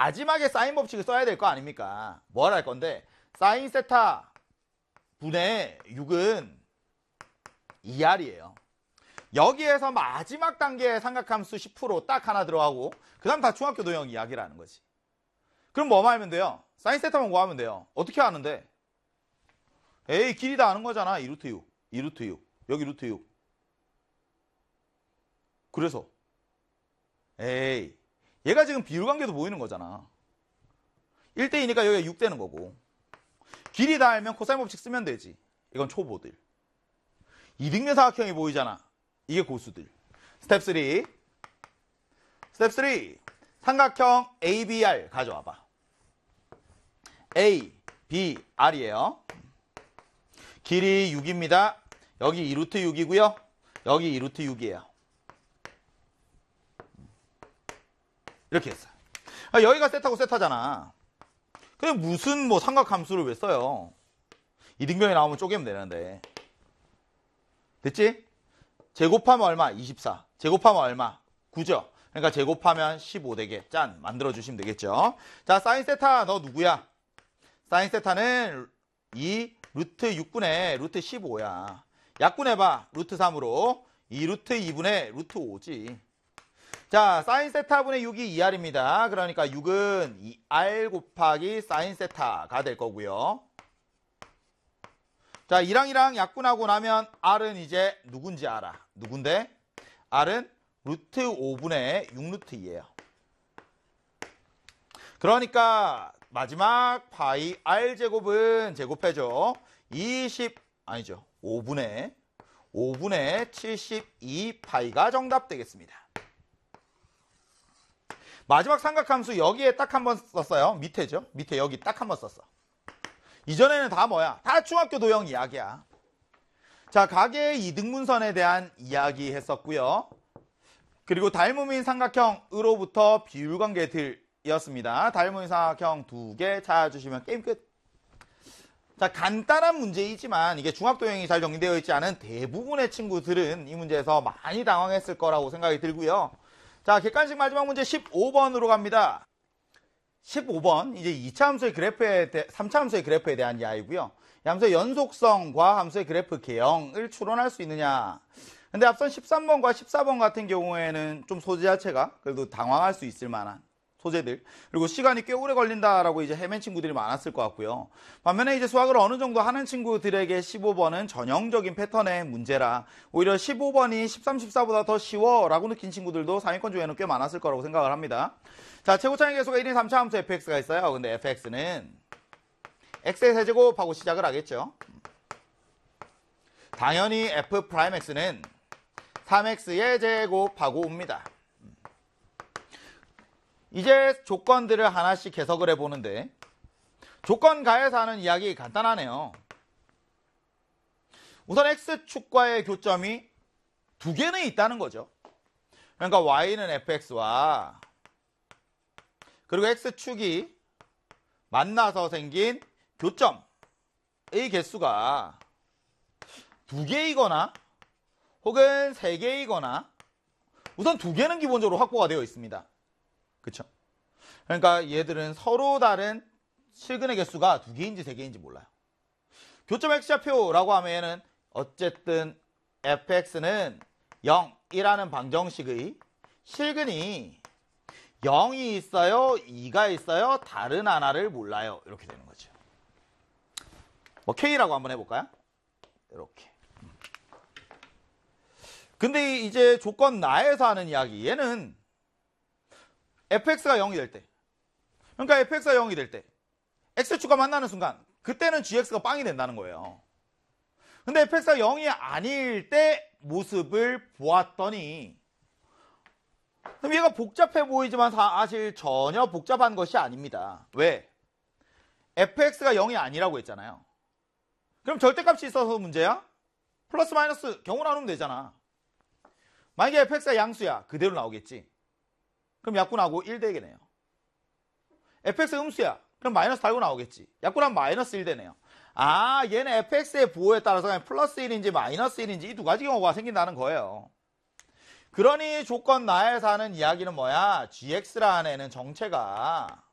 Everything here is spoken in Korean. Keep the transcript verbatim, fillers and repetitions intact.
마지막에 사인 법칙을 써야 될 거 아닙니까? 뭘 할 건데 사인 세타 분의 육은 이 알이에요. 여기에서 마지막 단계의 삼각함수 십 퍼센트 딱 하나 들어가고 그 다음 다 중학교 도형 이야기라는 거지. 그럼 뭐만 하면 돼요? 사인 세타만 구하면 돼요. 어떻게 아는데? 에이, 길이 다 아는 거잖아. 이 루트 육, 이 루트 육, 여기 루트 육. 그래서 에이, 얘가 지금 비율관계도 보이는 거잖아. 일 대 이니까 여기가 육 되는 거고. 길이 다 알면 코사인 법칙 쓰면 되지. 이건 초보들. 이등변 사각형이 보이잖아. 이게 고수들. 스텝 삼. 스텝 삼. 삼각형 에이비알 가져와봐. A, B, R이에요. 길이 육입니다. 여기 이 루트 육이고요. 여기 이 루트 육이에요. 이렇게 했어요. 아, 여기가 세타고 세타잖아. 그럼 무슨 뭐 삼각함수를 왜 써요? 이등변이 나오면 쪼개면 되는데. 됐지? 제곱하면 얼마? 이십사. 제곱하면 얼마? 구죠. 그러니까 제곱하면 십오 되게 짠 만들어주시면 되겠죠. 자, 사인 세타 너 누구야? 사인 세타는 이 루트 육분의 루트 십오야. 약분해봐. 루트 삼으로 이 루트 이분의 루트 오지. 자, 사인 세타분의 육이 이 알입니다. 그러니까 육은 이 알 곱하기 사인 세타가 될 거고요. 자, 이랑 이랑 약분하고 나면 R은 이제 누군지 알아. 누군데? R은 루트 오분의 육 루트 이예요. 그러니까 마지막 파이 R제곱은 제곱해줘. 이십, 아니죠. 오분의 오분의 칠십이 파이가 정답 되겠습니다. 마지막 삼각함수 여기에 딱 한 번 썼어요. 밑에죠. 밑에 여기 딱 한 번 썼어. 이전에는 다 뭐야? 다 중학교 도형 이야기야. 자, 각의 이등분선에 대한 이야기 했었고요. 그리고 닮음인 삼각형으로부터 비율관계들이었습니다. 닮음인 삼각형 두 개 찾아주시면 게임 끝. 자, 간단한 문제이지만 이게 중학도형이 잘 정리되어 있지 않은 대부분의 친구들은 이 문제에서 많이 당황했을 거라고 생각이 들고요. 자, 객관식 마지막 문제 십오 번으로 갑니다. 십오 번, 이제 이 차 함수의 그래프에 대, 삼 차 함수의 그래프에 대한 이야기고요. 이 함수의 연속성과 함수의 그래프 개형을 추론할 수 있느냐. 근데 앞선 십삼 번과 십사 번 같은 경우에는 좀 소재 자체가 그래도 당황할 수 있을 만한 소재들. 그리고 시간이 꽤 오래 걸린다라고 이제 헤맨 친구들이 많았을 것 같고요. 반면에 이제 수학을 어느 정도 하는 친구들에게 십오 번은 전형적인 패턴의 문제라 오히려 십오 번이 십삼, 십사보다 더 쉬워라고 느낀 친구들도 상위권 중에는 꽤 많았을 거라고 생각을 합니다. 자, 최고차의 계수가 일인 삼 차 함수 에프엑스가 있어요. 근데 에프엑스는 x의 세제곱하고 시작을 하겠죠. 당연히 f'x는 삼 엑스의 제곱하고 옵니다. 이제 조건들을 하나씩 해석을 해보는데 조건 가에서 하는 이야기 간단하네요. 우선 x축과의 교점이 두 개는 있다는 거죠. 그러니까 y는 fx와 그리고 x축이 만나서 생긴 교점의 개수가 두 개이거나 혹은 세 개이거나 우선 두 개는 기본적으로 확보가 되어 있습니다. 그쵸? 그러니까 얘들은 서로 다른 실근의 개수가 두 개인지 세 개인지 몰라요. 교점 x좌표라고 하면 얘는 어쨌든 fx는 영이라는 방정식의 실근이 영이 있어요, 이가 있어요, 다른 하나를 몰라요. 이렇게 되는 거죠. 뭐 K라고 한번 해볼까요? 이렇게. 근데 이제 조건 나에서 하는 이야기, 얘는 fx가 영이 될 때, 그러니까 fx가 영이 될 때 x축과 만나는 순간 그때는 gx가 빵이 된다는 거예요. 근데 fx가 영이 아닐 때 모습을 보았더니 그럼 얘가 복잡해 보이지만 사실 전혀 복잡한 것이 아닙니다. 왜? fx가 영이 아니라고 했잖아요. 그럼 절대값이 있어서 문제야? 플러스 마이너스 경우 나누면 되잖아. 만약에 fx가 양수야, 그대로 나오겠지. 그럼 약분하고 일 되겠네요. fx 음수야, 그럼 마이너스 달고 나오겠지. 약분하면 마이너스 일 되네요. 아, 얘는 fx의 부호에 따라서 그냥 플러스 일인지 마이너스 일인지 이 두 가지 경우가 생긴다는 거예요. 그러니 조건 나에서 하는 이야기는 뭐야? gx라는 애는 정체가